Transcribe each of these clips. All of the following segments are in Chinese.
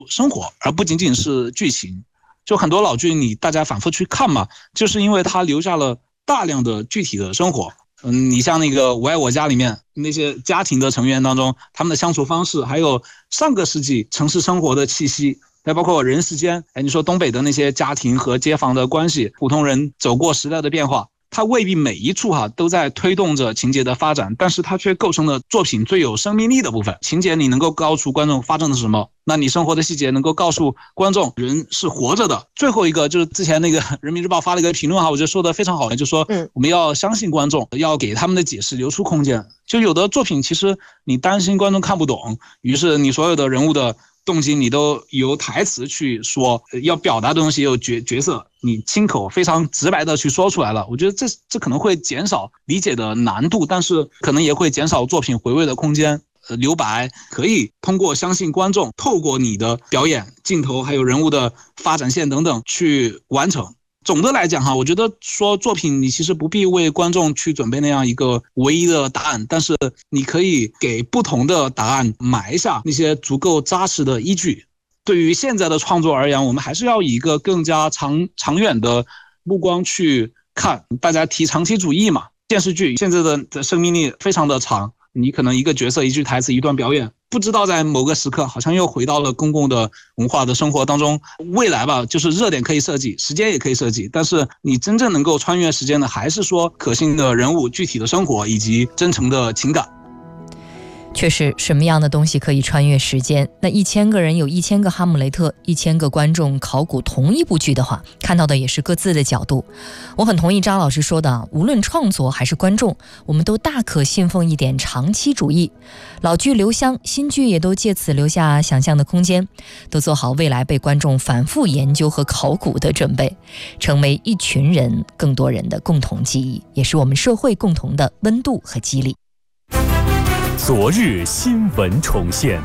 生活，而不仅仅是剧情。就很多老剧大家反复去看嘛，就是因为它留下了大量的具体的生活。你像那个《我爱我家》里面那些家庭的成员当中，他们的相处方式，还有上个世纪城市生活的气息，再包括人世间，你说东北的那些家庭和街坊的关系，普通人走过时代的变化，它未必每一处都在推动着情节的发展，但是它却构成了作品最有生命力的部分。情节你能够告诉观众发生了什么，那你生活的细节能够告诉观众人是活着的。最后一个就是之前那个人民日报发了一个评论我觉得说的非常好，就说我们要相信观众，要给他们的解释留出空间。就有的作品其实你担心观众看不懂，于是你所有的人物的动机你都由台词去说，要表达的东西有角色你亲口非常直白的去说出来了。我觉得这可能会减少理解的难度，但是可能也会减少作品回味的空间。留白可以通过相信观众，透过你的表演镜头还有人物的发展线等等去完成。总的来讲我觉得说作品你其实不必为观众去准备那样一个唯一的答案，但是你可以给不同的答案埋下那些足够扎实的依据。对于现在的创作而言，我们还是要以一个更加长远的目光去看。大家提长期主义嘛，电视剧现在的生命力非常的长，你可能一个角色一句台词一段表演，不知道在某个时刻好像又回到了公共的文化的生活当中。未来就是热点可以设计，时间也可以设计，但是你真正能够穿越时间的还是说可信的人物、具体的生活以及真诚的情感。 确实，什么样的东西可以穿越时间？那1000个人有1000个哈姆雷特，1000个观众考古同一部剧的话，看到的也是各自的角度。我很同意张老师说的，无论创作还是观众，我们都大可信奉一点长期主义。老剧留香，新剧也都借此留下想象的空间，都做好未来被观众反复研究和考古的准备，成为一群人、更多人的共同记忆，也是我们社会共同的温度和激励。 昨日新闻重现。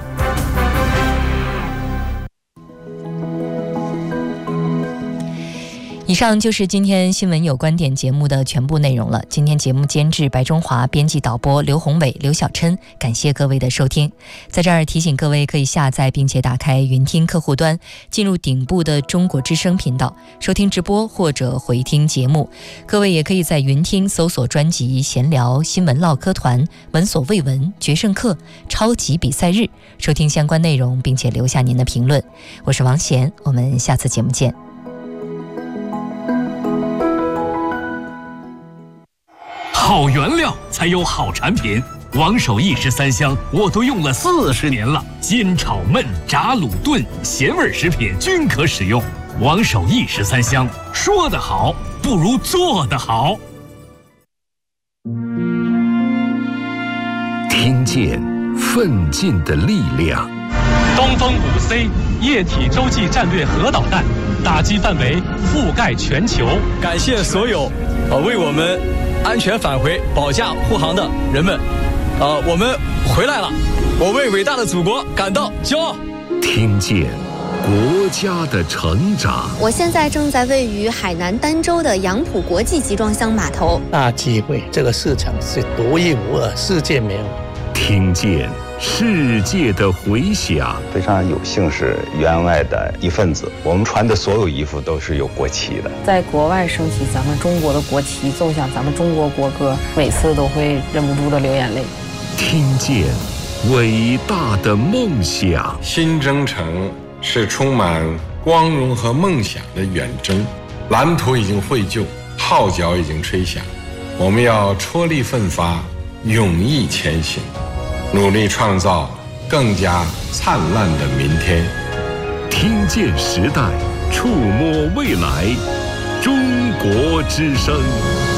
以上就是今天新闻有观点节目的全部内容了。今天节目监制白中华，编辑导播刘宏伟、刘小琛，感谢各位的收听。在这儿提醒各位可以下载并且打开云听客户端，进入顶部的中国之声频道收听直播或者回听节目。各位也可以在云听搜索专辑闲聊、新闻唠嗑团、闻所未闻、决胜课、超级比赛日收听相关内容，并且留下您的评论。我是王贤，我们下次节目见。 好原料才有好产品，王守义13香我都用了40年了，煎炒焖炸卤炖咸味食品均可使用。王守义13香，说得好不如做得好。 听见奋进的力量。 东风5C 液体洲际战略核导弹打击范围覆盖全球。 感谢所有为我们安全返回保驾护航的人们，我们回来了，我为伟大的祖国感到骄傲。 听见国家的成长。 我现在正在位于海南儋州的杨浦国际集装箱码头。 大机会，这个市场是独一无二，世界没有。 听见世界的回响。 非常有幸是员外的一份子，我们穿的所有衣服都是有国旗的。 在国外升起咱们中国的国旗，奏响咱们中国国歌，每次都会忍不住的流眼泪。 听见伟大的梦想。 新征程是充满光荣和梦想的远征，蓝图已经绘就，号角已经吹响，我们要踔厉奋发，勇毅前行，努力创造更加灿烂的明天。 听见时代，触摸未来，中国之声。